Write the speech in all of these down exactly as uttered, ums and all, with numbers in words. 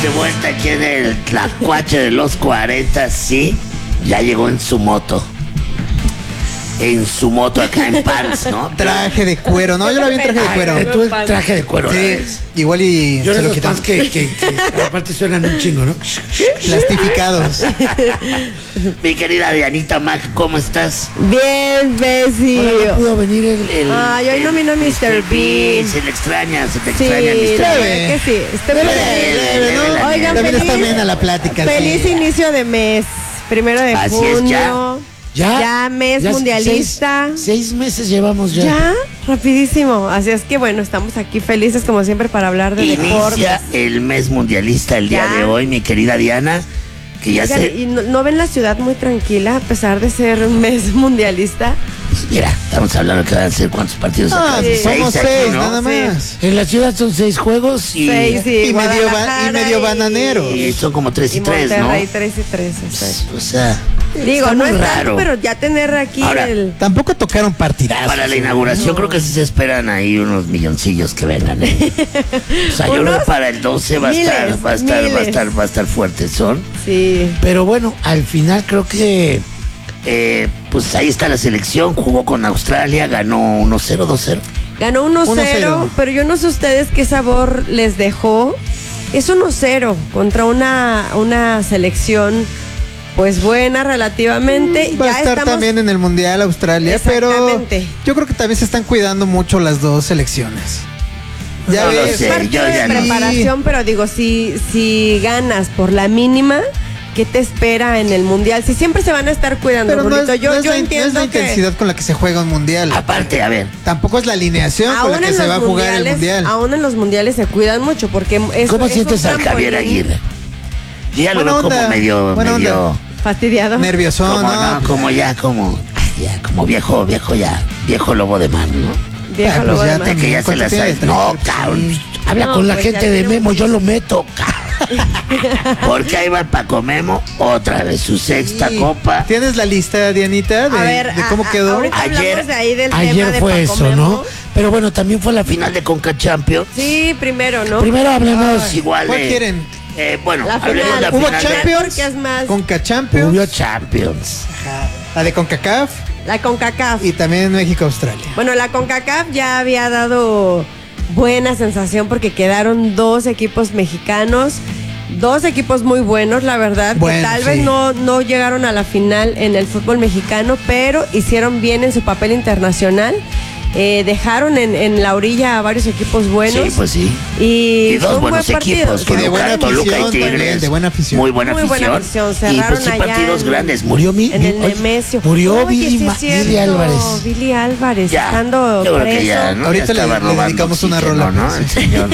de vuelta aquí en el Tlacuache de los cuarenta, sí. Ya llegó en su moto. En su moto acá en Pants, ¿no? Traje de cuero, no, yo la vi en traje de cuero. Ay, tú el traje de cuero. Sí, igual y Yo se los lo quitan. fans que, que, que aparte suenan un chingo, ¿no? Plastificados. Mi querida Dianita Mac, ¿cómo estás? Bien, Bessie. Ahora no pudo venir el... El- Ay, hoy no vino mister Bean. Se le extraña, se te Sí, extraña, la mister verdad Bean. que sí. Está Leve, bien. leve, ¿no? Oigan, También está feliz- bien a la plática. Feliz sí. inicio de mes. Primero de Así es, junio. ya. ¿Ya? Ya, mes Ya mundialista. Seis, seis meses llevamos ya. Ya, rapidísimo. Así es que bueno, estamos aquí felices como siempre para hablar de deportes. Inicia el mes mundialista el día Ya. de hoy, mi querida Diana, que ya Oigan, se... ¿y no, no ven la ciudad muy tranquila a pesar de ser un mes mundialista? Mira, estamos hablando que van a ser cuántos partidos. Ah, acá? pues somos aquí, seis, ¿no? nada más. En la ciudad son seis juegos y... Seis, sí. Y medio, ba- y Guadalajara medio bananero. Y son como tres y, Y tres, ¿no? Monterrey tres y tres. exacto. O sea, Digo, está no muy es raro. tanto, pero ya tener aquí Ahora, el... Tampoco tocaron partidazos. Para la inauguración creo que sí se esperan ahí unos milloncillos que vengan. ¿eh? O sea, yo creo Unos que para el doce va a estar, miles, va a estar, va a miles. estar, va a estar fuerte son. Sí. Pero bueno, al final creo que... Eh, pues ahí está la selección, jugó con Australia, ganó uno cero, dos cero. Ganó uno uno cero, cero. pero yo no sé ustedes qué sabor les dejó. Es uno cero contra una, una selección pues buena relativamente. Va a Ya estar estamos- también en el Mundial Australia, pero Exactamente. yo creo que también se están cuidando mucho las dos selecciones. Ya No lo ves, sé. Es partido yo ya de no. preparación, pero digo, si, si ganas por la mínima, ¿qué te espera en el mundial? Si siempre se van a estar cuidando, pero no es, Rulito. yo, no es yo la, no es entiendo la que intensidad con la que se juega un mundial. Aparte, a ver, Tampoco es la alineación con la aún que en se los va a jugar el mundiales, mundial. aún en los mundiales se cuidan mucho porque es ¿cómo es sientes un al Javier trampolín. Aguirre? Ya lo Buena veo como onda, medio, buena medio, onda. Fastidiado. Nerviosón, como, ¿no? no, como ya, como, ay, ya, como viejo, viejo ya, viejo lobo de mar, ¿no? Viejo Ah, lobo pues de ya mar. De que ya se ¿Cuánto la tiene? sabes. No, cabrón. Habla No, con la pues ya gente de tenemos Memo, yo lo meto, cabrón. Porque ahí va Paco Memo, otra vez su sexta Sí. copa. ¿Tienes la lista, Dianita, de, A ver, de a- cómo a- quedó? ahorita Ayer- hablamos de ahí del tema Ayer de fue Paco eso, Memo. ¿no? Pero bueno, también fue la final. Final de Conca Champions. Sí, primero, ¿no? Primero hablemos... Ay, Igual ¿cuál de- quieren? Eh, bueno, La hablemos de la final. ¿Hubo final de- Champions? Porque es más Conca Champions, Hubo Champions. la de CONCACAF la CONCACAF. y también México-Australia. Bueno, la CONCACAF ya había dado buena sensación porque quedaron dos equipos mexicanos, dos equipos muy buenos, la verdad, Bueno, que tal sí. vez no, no llegaron a la final en el fútbol mexicano, pero hicieron bien en su papel internacional. Eh, dejaron en, en la orilla a varios equipos buenos. Sí, pues sí. Y, Y fue dos un buenos buen partido. equipos. Que de Toluca, buena Toluca y afición Tigres. también, de buena afición. Muy buena Muy afición. buena afición. Y Cerraron pues sí, allá partidos en- grandes. Murió mi... En mi- el oye, Nemesio. Murió Oye, Billy, sí Ma- es cierto, Billy Álvarez. Billy Álvarez, Ya. estando Yo creo preso. que ya, ¿no? Ahorita Ya le- estaba le robando dedicamos una oxígeno, rola, ¿no? pues. El señor.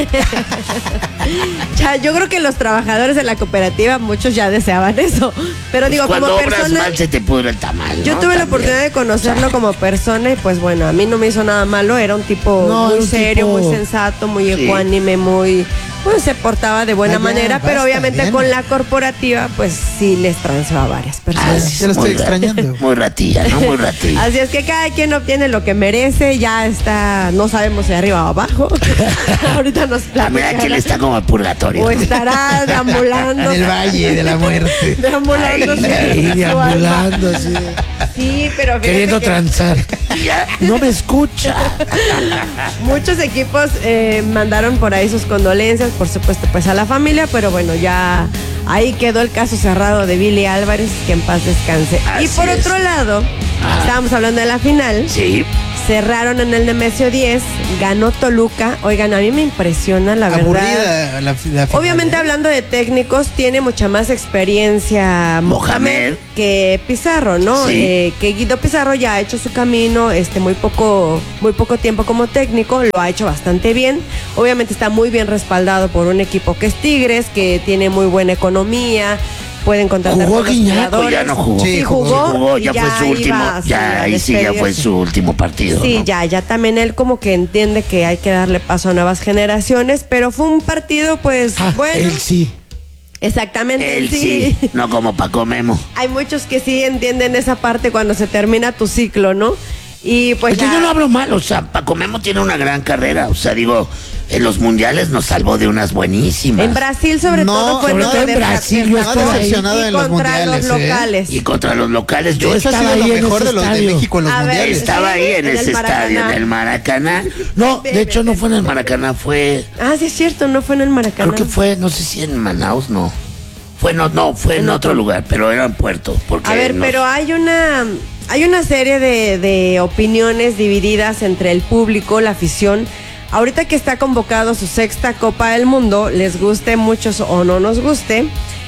Ya, yo creo que los trabajadores de la cooperativa, muchos ya deseaban eso. Pero digo, Pues Cuando como obras persona, mal se te pudre el tamal, yo ¿no? tuve la También. oportunidad de conocerlo como persona y pues bueno, a mí no me hizo nada malo. Era un tipo No, muy era un serio, tipo- muy sensato, muy Sí. ecuánime, muy... Pues se portaba de buena Ah, ya, manera, pero basta, obviamente Diana. con la corporativa, pues sí les transeó a varias Ah, personas. sí, Ya lo estoy muy ra- extrañando. Muy ratilla, ¿no? Muy ratilla. Así es que cada quien obtiene lo que merece, ya está, no sabemos si arriba o abajo. Ahorita nos Ah, mira que él platicará. está como en purgatorio. O estará deambulando. En el valle de la muerte. Deambulando. Ay, sí, Ahí su deambulando, alma. así. Sí, pero fíjate Queriendo que transar. Ya. No me escucha. muchos equipos eh, mandaron por ahí sus condolencias, por supuesto, pues a la familia, pero bueno, ya ahí quedó el caso cerrado de Billy Álvarez, que en paz descanse. Así y por es. otro lado, estábamos hablando de la final. Sí. Cerraron en el Nemesio diez, ganó Toluca. Oigan, a mí me impresiona, la verdad. Aburrida la, la final, Obviamente ¿eh? hablando de técnicos, tiene mucha más experiencia Mohamed. Mohamed que Pizarro, ¿no? Sí. Eh, que Guido Pizarro ya ha hecho su camino, este, muy poco, muy poco tiempo como técnico, lo ha hecho bastante bien. Obviamente está muy bien respaldado por un equipo que es Tigres, que tiene muy buena economía. Pueden contratar ¿Jugó buenos Guiñac o ya no jugó? Sí, Sí, jugó. jugó. Jugó, y ya, fue su iba último. a- sí, Ya, a ahí sí ya fue despedirse. su último partido. Sí, ¿no? ya, ya también él como que entiende que hay que darle paso a nuevas generaciones, pero fue un partido pues Ah, bueno. él sí. Exactamente, Él sí. No como Paco Memo. Hay muchos que sí entienden esa parte cuando se termina tu ciclo, ¿no? Y pues Es que ya- yo no hablo mal, o sea, Paco Memo tiene una gran carrera, o sea, digo, En los mundiales nos salvó de unas buenísimas. En Brasil, sobre No, todo, fue sobre no todo de en Brasil, yo No ha estuve ahí. decepcionado y en los contra mundiales. los ¿eh? locales. Y contra los locales, yo Eso ha estaba sido ahí lo en mejor ese de los de estadio. México en los A ver, mundiales. Estaba ahí en, En el ese estadio, en Maracaná. el Maracaná. No, de hecho no fue en el Maracaná fue, Ah, sí es cierto, no fue en el Maracaná. creo que fue, no sé si en Manaus, no. Fue, no, no, fue en, En otro otro. lugar, pero era en Puerto. Porque A ver, nos- pero hay una hay una serie de, de opiniones divididas entre el público, la afición. Ahorita que está convocado su sexta Copa del Mundo, les guste muchos o no nos guste,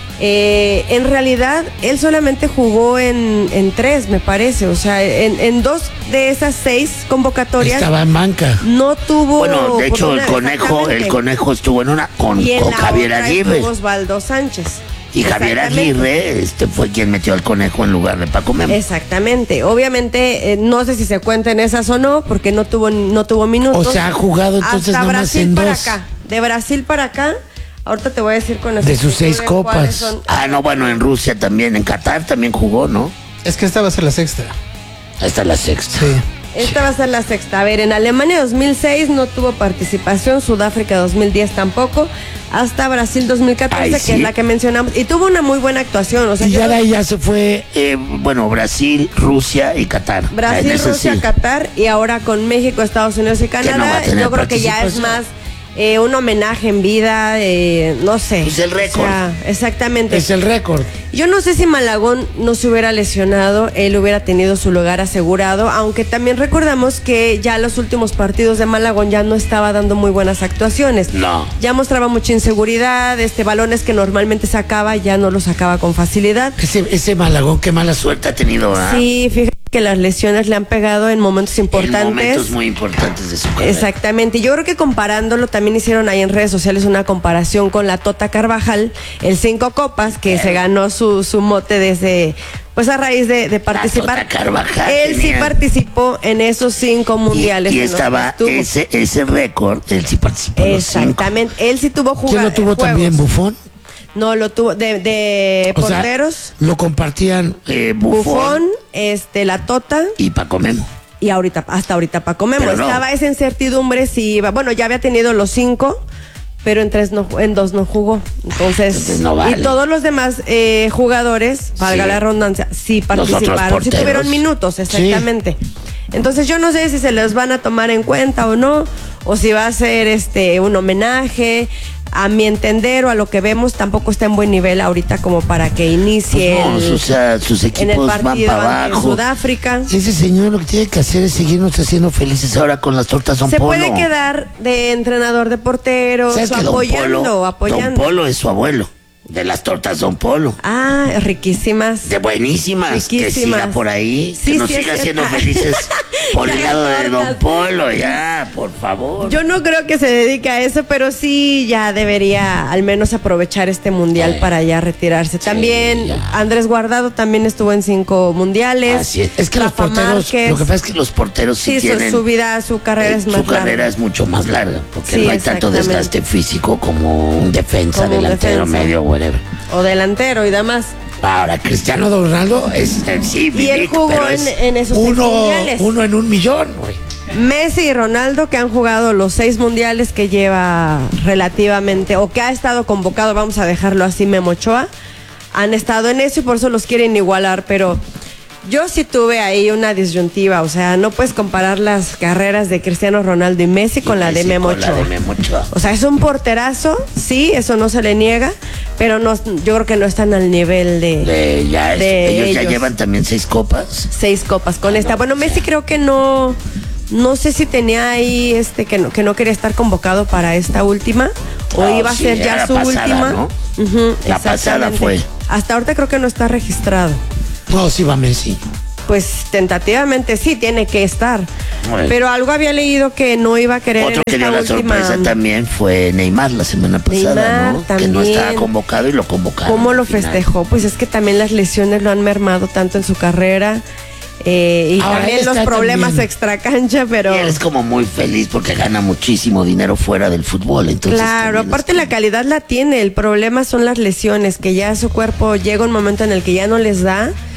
eh, en realidad él solamente jugó en, en tres, me parece. O sea, en, en dos de esas seis convocatorias Estaba en banca. no tuvo. Bueno, de hecho, el oportunidad, conejo, el exactamente. conejo estuvo en una con, Y en con la Javier otra Aguirre. estuvo Osvaldo Sánchez. Y Javier Exactamente. Aguirre este, fue quien metió al conejo en lugar de Paco Memo. Exactamente. Obviamente, eh, no sé si se cuentan esas o no, porque no tuvo no tuvo minutos. O sea, ha jugado entonces Hasta nada más Brasil en para dos. acá. De Brasil para acá. Ahorita te voy a decir con las De sus seis exactitudes cuáles copas. son. Ah, no, bueno, en Rusia también, en Qatar también jugó, ¿no? Es que esta va a ser la sexta. Esta es la sexta. Sí. Esta va a ser la sexta. A ver, en Alemania dos mil seis no tuvo participación, Sudáfrica dos mil diez tampoco, hasta Brasil dos mil catorce, Ay, que sí. es la que mencionamos, y tuvo una muy buena actuación. O sea, Y yo ya no- de ahí ya se fue. Eh, bueno, Brasil, Rusia y Qatar. Brasil, En ese Rusia, sí. Qatar, y ahora con México, Estados Unidos y no va a Canadá, tener yo creo que ya es participación. más eh, un homenaje en vida, eh, no sé. Pues el récord. O sea, exactamente. Es el récord. Yo no sé si Malagón no se hubiera lesionado, él hubiera tenido su lugar asegurado, aunque también recordamos que ya los últimos partidos de Malagón ya no estaba dando muy buenas actuaciones. No. Ya mostraba mucha inseguridad, este balones que normalmente sacaba ya no los sacaba con facilidad. Ese, ese Malagón, qué mala suerte. Suerte ha tenido, ¿ah? Sí, fíjate que las lesiones le han pegado en momentos En importantes. momentos muy importantes de su carrera. Exactamente. Yo creo que comparándolo, también hicieron ahí en redes sociales una comparación con la Tota Carvajal, el cinco copas, que se ganó su, su mote desde, pues a raíz de, de participar. Tota Carvajal Él sí tenía- participó en esos cinco mundiales. Y, y en los que estaba estuvo. ese, ese récord, él sí participó en los cinco. Exactamente. Él sí tuvo ¿Quién jugar, lo tuvo juegos. también? ¿Bufón? No, lo tuvo de, de O sea, porteros. lo compartían. Eh, Buffon, Bufón, este, la Tota. y Paco Memo. Y ahorita, hasta ahorita Paco Memo. Pero no. Estaba esa incertidumbre si iba. Bueno, ya había tenido los cinco, pero en tres no, en dos no jugó. Entonces, Entonces no vale. y todos los demás eh, jugadores, valga Sí. la redundancia, sí Los otros participaron, sí porteros. tuvieron minutos, exactamente. Entonces yo no sé si se les van a tomar en cuenta o no, o si va a ser este un homenaje. A mi entender o a lo que vemos, tampoco está en buen nivel ahorita como para que inicie Pues no, el- o sea, sus en el equipos van partido para ante abajo. Sudáfrica. Ese señor lo que tiene que hacer es seguirnos haciendo felices. Ahora con las tortas Don Se Polo. puede quedar de entrenador de porteros, ¿Sabes o que Don apoyando, Polo, apoyando. Don Polo es su abuelo, de las tortas Don Polo. Ah, riquísimas. De buenísimas, que Riquísimas. siga por ahí, Sí, que nos sí, siga es siendo cierto. felices por Ya el lado de Don tortas. Polo, ya, por favor. Yo no creo que se dedique a eso, pero sí ya debería al menos aprovechar este mundial Sí. para ya retirarse. También ya. Andrés Guardado también estuvo en cinco mundiales. Así es. Es que los Rafa porteros, Márquez. Lo que pasa es que los porteros sí, Sí, su, tienen... su vida, su carrera eh, es más su carrera larga. es mucho más larga, porque Sí, no hay tanto exactamente. desgaste físico como un defensa, Como un delantero, defensa. medio, whatever. O delantero y demás. Ahora, Cristiano Ronaldo es eh, sí, Y él Vivic, jugó pero en, es- en esos seis Uno, mundiales. uno en un millón, güey. Messi y Ronaldo, que han jugado los seis mundiales que lleva relativamente, o que ha estado convocado, vamos a dejarlo así, Memo Ochoa, han estado en eso y por eso los quieren igualar, pero yo sí tuve ahí una disyuntiva, o sea, no puedes comparar las carreras de Cristiano Ronaldo y Messi con la de Messi Memo con la Ochoa. de Memo Ochoa. O sea, es un porterazo, sí, eso no se le niega, pero no, yo creo que no están al nivel de, De- ya es- de ellos, ya ellos. llevan también seis copas. seis copas con esta. Bueno, Messi creo que no, no sé si tenía ahí este que no, que no quería estar convocado para esta última o No, iba a sí, ser era ya la su pasada, última. ¿no? Ujú, La pasada exactamente. fue. Hasta ahorita creo que no está registrado. No, sí va Messi. Pues tentativamente sí tiene que estar. Bueno. Pero algo había leído que no iba a querer Otro en que esta dio la última. sorpresa también fue Neymar la semana pasada, Neymar, ¿no? Que no también. estaba convocado y lo convocaron. ¿Cómo lo al final. festejó? Pues es que también las lesiones lo han mermado tanto en su carrera. eh, y Ahora, también él los está problemas también- extracancha, pero Y él es como muy feliz porque gana muchísimo dinero fuera del fútbol. Entonces claro, también aparte está- la calidad la tiene, el problema son las lesiones, que ya su cuerpo llega un momento en el que ya no les da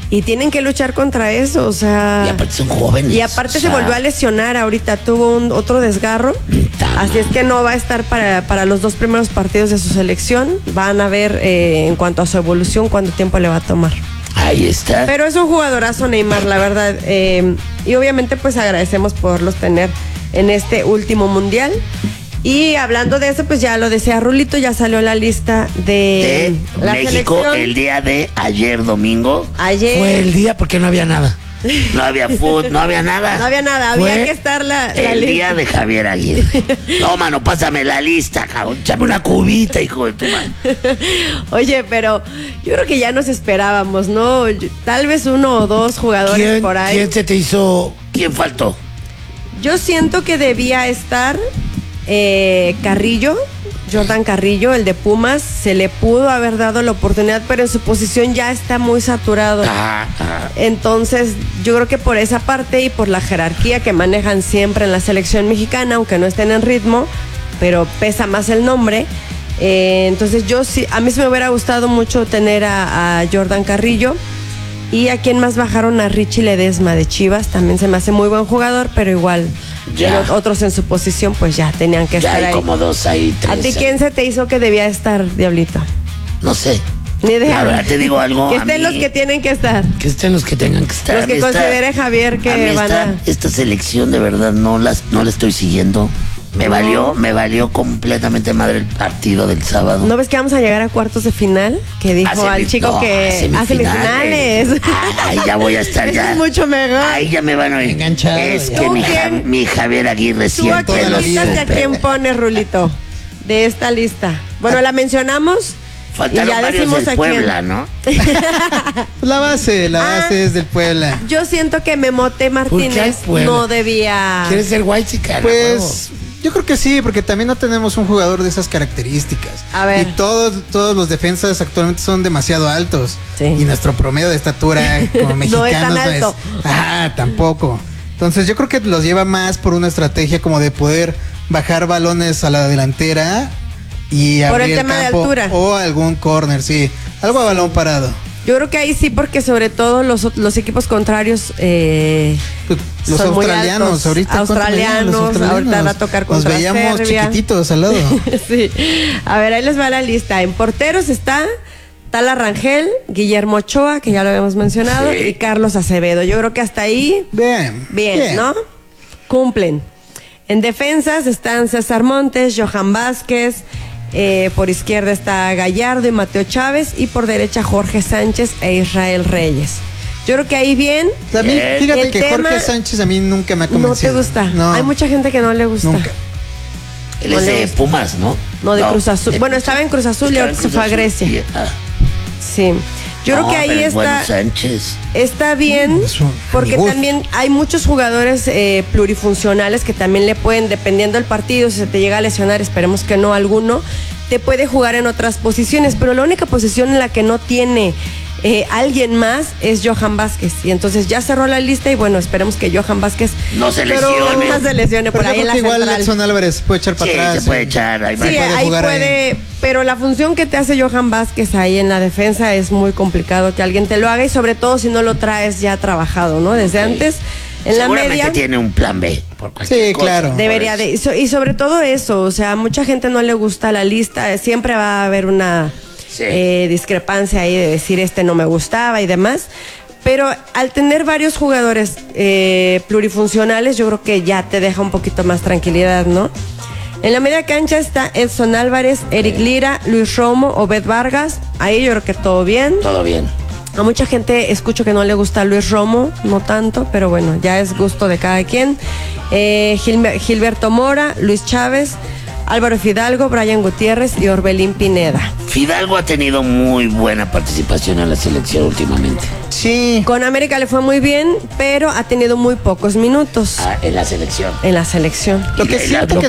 Y tienen que luchar contra eso, o sea. Y aparte son jóvenes. Y aparte o se sea, volvió a lesionar ahorita, tuvo un otro desgarro. Ta Así es que no va a estar para, para los dos primeros partidos de su selección. Van a ver eh, en cuanto a su evolución cuánto tiempo le va a tomar. Ahí está. Pero es un jugadorazo Neymar, la verdad. Eh, y obviamente pues agradecemos poderlos tener en este último mundial. Y hablando de eso, pues ya lo decía Rulito, ya salió la lista de, De la México selección. el día de ayer domingo. Ayer Fue el día porque no había nada. No había fútbol, no había nada. no había nada, había Fue que estar la, la El lista. día de Javier Aguirre. No, mano, pásame la lista, cabrón. Échame una cubita, hijo de tu madre. Oye, pero yo creo que ya nos esperábamos, ¿no? Tal vez uno o dos jugadores ¿Quién, por ahí. ¿Quién se te hizo? ¿Quién faltó? Yo siento que debía estar eh, Carrillo, Jordan Carrillo, el de Pumas. Se le pudo haber dado la oportunidad, pero en su posición ya está muy saturado. Ah, ah. Entonces, yo creo que por esa parte y por la jerarquía que manejan siempre en la selección mexicana, aunque no estén en ritmo, pero pesa más el nombre. Eh, entonces, yo sí, a mí sí me hubiera gustado mucho tener a, a Jordan Carrillo. Y a quien más bajaron, a Richie Ledesma de Chivas. También se me hace muy buen jugador, pero igual Ya. en otros en su posición, pues ya tenían que Ya estar hay ahí. como dos ahí, tres. ¿A ti ahí. quién se te hizo que debía estar, Diablito? No sé. Ni idea. La verdad te digo algo. Que a estén mí- los que tienen que estar. Que estén los que tengan que estar. Los que esta- considere Javier que a mí van esta, a- esta selección de verdad no las no la estoy siguiendo. Me No. valió, me valió completamente madre el partido del sábado. ¿No ves que vamos a llegar a cuartos de final? Que dijo A al semi- chico no, que a a semifinales. Ah, ahí ya voy a estar Eso ya. es mucho mejor. Ahí ya me van a Enganchado, Es ya. que ¿Tú mi, Ja- quién? mi Javier Aguirre Tú a siempre quién lo listas y a supe. quién pones, Rulito, de esta lista. Bueno, la mencionamos Faltaron y ya varios decimos del a Puebla, quién. ¿no? La base, la Ah. base es del Puebla. Yo siento que Memote Martínez Puebla? no debía. ¿Quieres ser white chica? Pues yo creo que sí, porque también no tenemos un jugador de esas características. A ver. Y todos, todos los defensas actualmente son demasiado altos. Sí. Y nuestro promedio de estatura como No es tan mexicanos alto. Ah, tampoco. Entonces yo creo que los lleva más por una estrategia como de poder bajar balones a la delantera y Por abrir el tema de campo altura. o algún corner, sí. Algo a balón parado. Yo creo que ahí sí, porque sobre todo los, los equipos contrarios. Eh, Pues, Los Son muy australianos, altos. ahorita. ¿cuánto medían Australianos, los australianos? ahorita va a tocar Nos contra veíamos Serbia. chiquititos al lado. sí. A ver, ahí les va la lista. En porteros está Tala Rangel, Guillermo Ochoa, que ya lo habíamos mencionado, Sí. y Carlos Acevedo. Yo creo que hasta ahí, Bien. bien, ¿no? Cumplen. En defensas están César Montes, Johan Vázquez, eh, por izquierda está Gallardo y Mateo Chávez, y por derecha Jorge Sánchez e Israel Reyes. Yo creo que ahí bien. También, Eh, fíjate el que tema- Jorge Sánchez a mí nunca me ha No te convencido. gusta. No, Hay mucha gente que no le gusta. nunca. Él No es le de gusta. Pumas, ¿no? No, de Cruz Azul. de Bueno, estaba en Cruz Azul y estaba en ahorita se Cruz fue a Azul. Grecia. Y- ah. Sí. Yo No, creo que ahí pero es bueno está, Sánchez. está bien, Mm, es un- porque mi gusto. también hay muchos jugadores eh, plurifuncionales que también le pueden, dependiendo del partido, si se te llega a lesionar, esperemos que no alguno, te puede jugar en otras posiciones, pero la única posición en la que no tiene eh, alguien más es Johan Vázquez. Y entonces ya cerró la lista y bueno, esperemos que Johan Vázquez No se pero lesione. no se lesione por Pero ahí yo en creo la que igual central. Edson Álvarez puede echar para Sí, atrás. se puede eh. echar. Ahí va. Sí, puede ahí jugar puede, pero la función que te hace Johan Vázquez ahí en la defensa es muy complicado que alguien te lo haga y sobre todo si no lo traes ya trabajado, ¿no? Desde antes, en la Seguramente media tiene un plan B. Por cualquier Sí, cosa. claro. debería de, y so- y sobre todo eso, o sea, a mucha gente no le gusta la lista, eh, siempre va a haber una Sí. eh, discrepancia ahí de decir este no me gustaba y demás. Pero al tener varios jugadores eh, plurifuncionales, yo creo que ya te deja un poquito más tranquilidad, ¿no? En la media cancha está Edson Álvarez, Eric Lira, Luis Romo, Obed Vargas. Ahí yo creo que todo bien. Todo bien. A mucha gente escucho que no le gusta Luis Romo, no tanto, pero bueno, ya es gusto de cada quien. Eh, Gilmer- Gilberto Mora, Luis Chávez, Álvaro Fidalgo, Brian Gutiérrez y Orbelín Pineda. Fidalgo ha tenido muy buena participación en la selección últimamente. Sí. Con América le fue muy bien, pero ha tenido muy pocos minutos Ah, en la selección. en la selección. Lo que Y la- siento lo que